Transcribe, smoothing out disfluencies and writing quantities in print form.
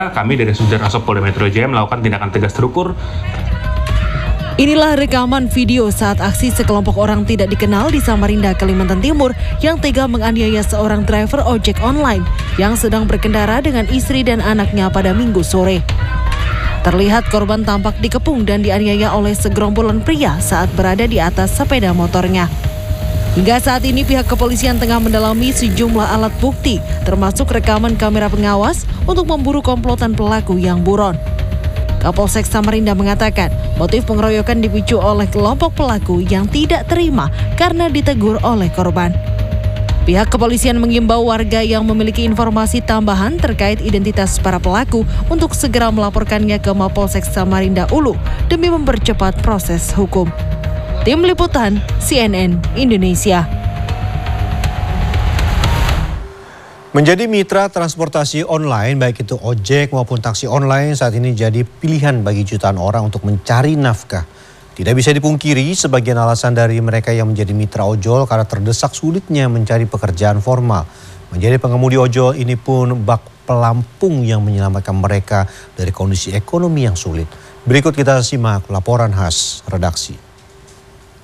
Kami dari Subdit Asop Polda Metro Jaya melakukan tindakan tegas terukur. Inilah rekaman video saat aksi sekelompok orang tidak dikenal di Samarinda, Kalimantan Timur yang tega menganiaya seorang driver ojek online yang sedang berkendara dengan istri dan anaknya pada Minggu sore. Terlihat korban tampak dikepung dan dianiaya oleh segerombolan pria saat berada di atas sepeda motornya. Hingga saat ini pihak kepolisian tengah mendalami sejumlah alat bukti, termasuk rekaman kamera pengawas untuk memburu komplotan pelaku yang buron. Kapolsek Samarinda mengatakan motif pengeroyokan dipicu oleh kelompok pelaku yang tidak terima karena ditegur oleh korban. Pihak kepolisian mengimbau warga yang memiliki informasi tambahan terkait identitas para pelaku untuk segera melaporkannya ke Mapolsek Samarinda Ulu demi mempercepat proses hukum. Tim Liputan CNN Indonesia. Menjadi mitra transportasi online, baik itu ojek maupun taksi online, saat ini jadi pilihan bagi jutaan orang untuk mencari nafkah. Tidak bisa dipungkiri, sebagian alasan dari mereka yang menjadi mitra ojol karena terdesak sulitnya mencari pekerjaan formal. Menjadi pengemudi ojol ini pun bak pelampung yang menyelamatkan mereka dari kondisi ekonomi yang sulit. Berikut kita simak laporan khas redaksi.